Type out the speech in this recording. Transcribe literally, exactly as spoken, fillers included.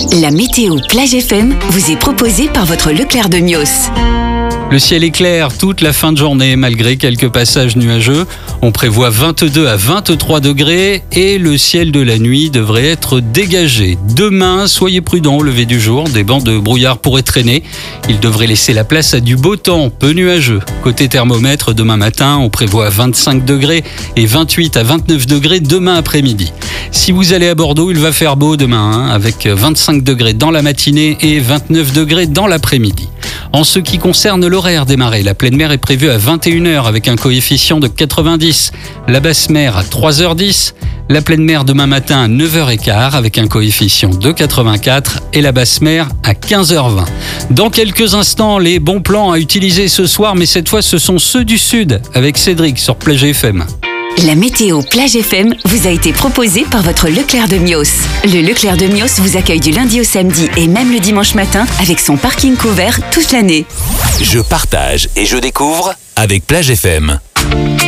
La météo Plage F M vous est proposée par votre Leclerc de Mios. Le ciel est clair toute la fin de journée, malgré quelques passages nuageux. On prévoit vingt-deux à vingt-trois degrés et le ciel de la nuit devrait être dégagé. Demain, soyez prudents au lever du jour. Des bancs de brouillard pourraient traîner. Il devrait laisser la place à du beau temps, peu nuageux. Côté thermomètre, demain matin, on prévoit vingt-cinq degrés et vingt-huit à vingt-neuf degrés demain après-midi. Si vous allez à Bordeaux, il va faire beau demain, hein, avec vingt-cinq degrés dans la matinée et vingt-neuf degrés dans l'après-midi. En ce qui concerne l'horaire des marées, la pleine mer est prévue à vingt et une heures avec un coefficient de quatre-vingt-dix. La basse mer à trois heures dix. La pleine mer demain matin à neuf heures quinze avec un coefficient de quatre-vingt-quatre et la basse mer à quinze heures vingt. Dans quelques instants, les bons plans à utiliser ce soir, mais cette fois ce sont ceux du sud avec Cédric sur Plage F M. La météo Plage F M vous a été proposée par votre Leclerc de Mios. Le Leclerc de Mios vous accueille du lundi au samedi et même le dimanche matin avec son parking couvert toute l'année. Je partage et je découvre avec Plage F M.